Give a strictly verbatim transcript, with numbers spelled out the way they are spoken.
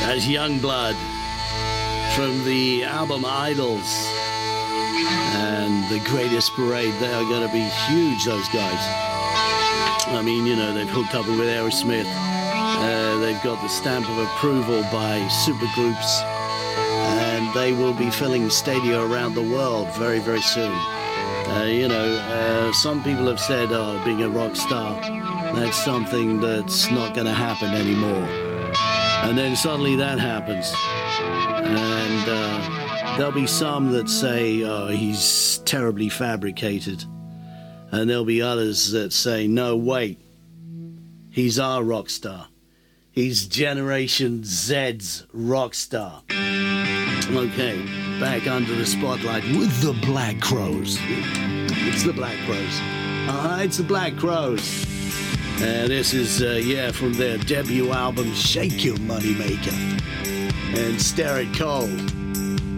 That's Youngblood from the album Idols and The Greatest Parade. They are going to be huge, those guys. I mean, you know, they've hooked up with Aerosmith. Uh, they've got the stamp of approval by supergroups, and they will be filling stadia around the world very, very soon. Uh, you know, uh, some people have said, oh, being a rock star, that's something that's not going to happen anymore. And then suddenly that happens. And uh, there'll be some that say, oh, he's terribly fabricated. And there'll be others that say, no, wait, he's our rock star. He's Generation Z's rock star. Okay, back under the spotlight with the Black Crowes. It's the Black Crowes. Uh-huh, it's the Black Crowes. And this is, uh, yeah, from their debut album, Shake Your Moneymaker. And Stare It Cold.